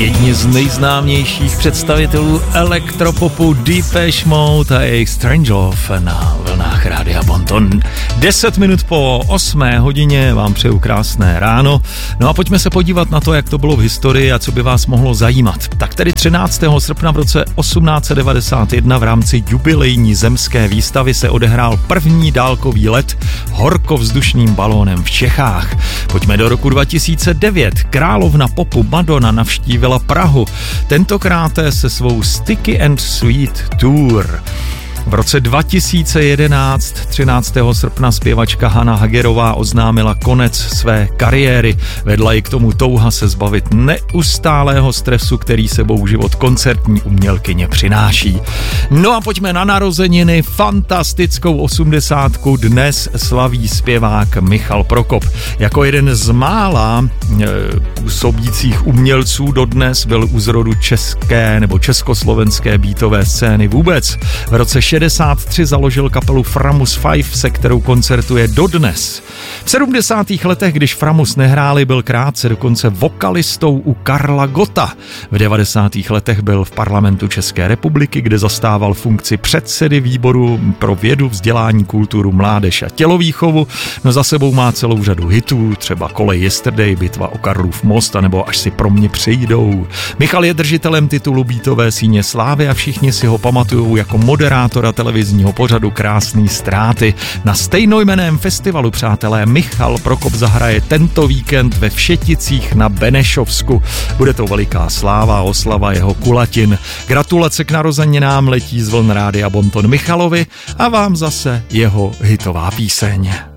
Jedni z nejznámějších představitelů elektropopu Depeche Mode a jejich Strange Love na vlnách Rádia Bonton. 10 minut po 8 hodině vám přeju krásné ráno. No a pojďme se podívat na to, jak to bylo v historii a co by vás mohlo zajímat. Tak tedy 13. srpna v roce 1891 v rámci jubilejní zemské výstavy se odehrál první dálkový let horkovzdušným balónem v Čechách. Pojďme do roku 2009. Královna popu Madonna navštívila Prahu, tentokrát se svou Sticky and Sweet Tour. V roce 2011, 13. srpna, zpěvačka Hana Hagerová oznámila konec své kariéry. Vedla ji k tomu touha se zbavit neustálého stresu, který sebou život koncertní umělkyně přináší. No a pojďme na narozeniny. Fantastickou 80. dnes slaví zpěvák Michal Prokop. Jako jeden z mála působících umělců dodnes byl u zrodu české nebo československé beatové scény vůbec. V roce 63 založil kapelu Framus 5, se kterou koncertuje dodnes. V 70. letech, když Framus nehráli, byl krátce dokonce vokalistou u Karla Gotta. V 90. letech byl v parlamentu České republiky, kde zastával funkci předsedy výboru pro vědu, vzdělání, kulturu, mládež a tělovýchovu. No za sebou má celou řadu hitů, třeba Kolej Yesterday, Bitva o Karlův most, anebo Až si pro mě přijdou. Michal je držitelem titulu Beatové síně slávy a všichni si ho pamatujou jako moderátora televizního pořadu Krásný ztráty. Na stejnojmenném festivalu, přátelé, Michal Prokop zahraje tento víkend ve Všeticích na Benešovsku. Bude to veliká sláva a oslava jeho kulatin. Gratulace k narozeninám letí z vln Rádia Bonton Michalovi a vám zase jeho hitová píseň.